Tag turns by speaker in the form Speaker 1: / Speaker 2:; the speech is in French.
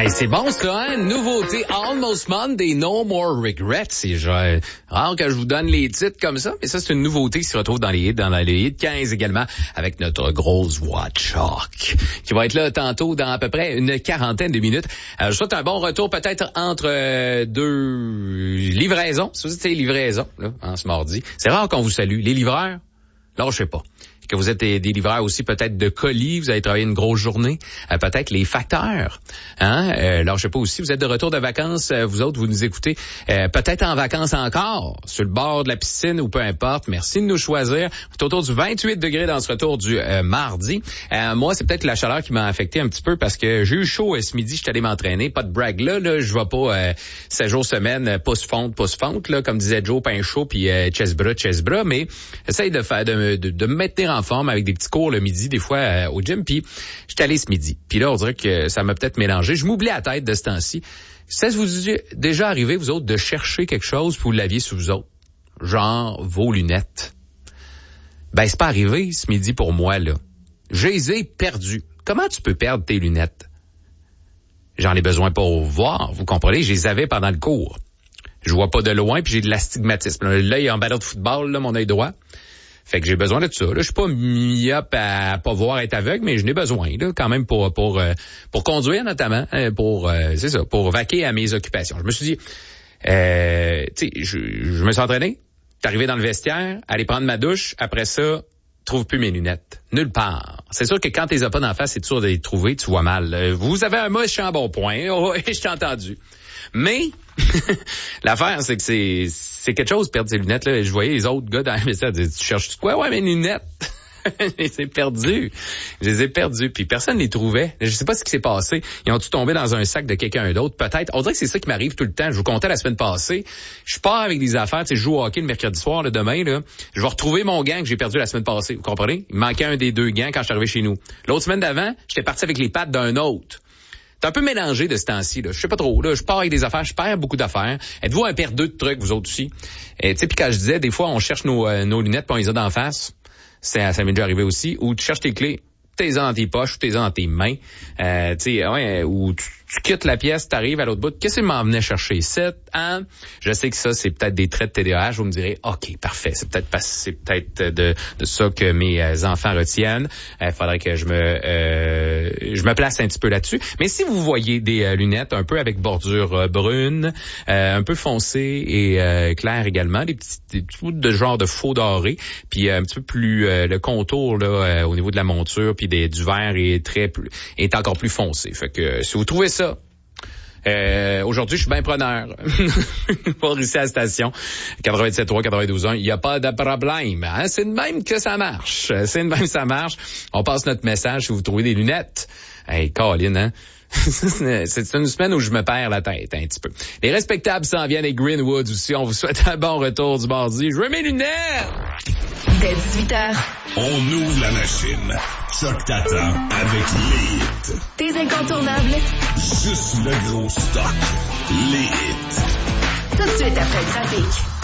Speaker 1: Hey, c'est bon ça, hein? Nouveauté Almost Monday, No More Regrets. C'est rare que je vous donne les titres comme ça, mais ça, c'est une nouveauté qui se retrouve dans les hits 15 également, avec notre grosse voix de choc, qui va être là tantôt dans à peu près une quarantaine de minutes. Je souhaite un bon retour peut-être entre deux livraisons. Si vous êtes livraison, là, en ce mardi. C'est rare qu'on vous salue. Les livreurs, lâchez pas. Que vous êtes des livreurs aussi peut-être de colis, vous avez travaillé une grosse journée, peut-être les facteurs, hein, alors je sais pas aussi, vous êtes de retour de vacances, vous autres, vous nous écoutez, peut-être en vacances encore, sur le bord de la piscine ou peu importe, merci de nous choisir. C'est autour du 28 degrés dans ce retour du mardi. Moi, c'est peut-être la chaleur qui m'a affecté un petit peu parce que j'ai eu chaud ce midi, je suis allé m'entraîner, pas de brag là, je vais pas 7 jours semaine, pouce fonte, là, comme disait Joe, pain chaud, puis chest bras, mais j'essaye de faire de me maintenir en forme avec des petits cours le midi, des fois au gym, puis j'étais allé ce midi. Puis là, on dirait que ça m'a peut-être mélangé. Je m'oublie la tête de ce temps-ci. Ça vous est déjà arrivé, vous autres, de chercher quelque chose pour vous l'aviez sous vous autres? Genre vos lunettes. Ben, c'est pas arrivé ce midi pour moi, là. Je les ai perdues. Comment tu peux perdre tes lunettes? J'en ai besoin pour voir, vous comprenez? Je les avais pendant le cours. Je vois pas de loin, puis j'ai de l'astigmatisme. L'œil en ballon de football, là, mon œil droit. Fait que j'ai besoin de ça. Là, je suis pas myope à pas voir, être aveugle, mais je n'ai besoin là quand même pour conduire notamment, c'est ça, pour vaquer à mes occupations. Je me suis dit, tu sais, je me suis entraîné, t'es arrivé dans le vestiaire, aller prendre ma douche, après ça, trouve plus mes lunettes. Nulle part. C'est sûr que quand t'es pas d'en face, c'est sûr de les trouver, tu vois mal. Vous avez un méchant bon point, oh, je t'ai entendu. Mais l'affaire, c'est que c'est quelque chose, perdre ses lunettes. Là. Je voyais les autres gars dans la vestiaire dire, tu cherches quoi? Ouais, mes lunettes. Je les ai perdues. Puis personne ne les trouvait. Je sais pas ce qui s'est passé. Ils ont-tu tombé dans un sac de quelqu'un d'autre? Peut-être. On dirait que c'est ça qui m'arrive tout le temps. Je vous comptais la semaine passée. Je pars avec des affaires. Tu sais, je joue au hockey le mercredi soir, là, demain, là. Je vais retrouver mon gant que j'ai perdu la semaine passée. Vous comprenez? Il manquait un des deux gants quand je suis arrivé chez nous. L'autre semaine d'avant, j'étais parti avec les pattes d'un autre. C'est un peu mélangé de ce temps-ci, là. Je sais pas trop, là. Je pars avec des affaires, je perds beaucoup d'affaires. Êtes-vous un perdeux de trucs, vous autres aussi? Tu sais, puis quand je disais, des fois, on cherche nos lunettes puis on les a d'en face. Ça m'est déjà arrivé aussi. Ou tu cherches tes clés, t'es dans tes poches, ou t'es dans tes mains. Tu sais, ouais, ou tu quittes la pièce, t'arrives à l'autre bout. Qu'est-ce qui m'en venait chercher? 7 ans. Je sais que ça, c'est peut-être des traits de TDAH. Vous me direz, OK, parfait. C'est peut-être de ça que mes enfants retiennent. Il faudrait que je me place un petit peu là-dessus. Mais si vous voyez des lunettes un peu avec bordure brune, un peu foncée et claire également, des petits bouts de genre de faux doré, puis un petit peu plus le contour là au niveau de la monture puis du verre est encore plus foncé. Fait que si vous trouvez ça, aujourd'hui, je suis bien preneur pour ici à la station 87.3, 92.1. Il n'y a pas de problème. Hein? C'est de même que ça marche. C'est de même que ça marche. On passe notre message si vous trouvez des lunettes. Hey, Colin, hein? C'est une semaine où je me perds la tête un petit peu. Les respectables s'en viennent, les Greenwoods aussi. On vous souhaite un bon retour du mardi. Je veux mes lunettes!
Speaker 2: Dès 18h.
Speaker 3: On ouvre la machine. Choc t'attend avec les hits.
Speaker 2: Tes incontournables.
Speaker 3: Juste le gros stock. Les hits.
Speaker 2: Tout de suite après le trafic.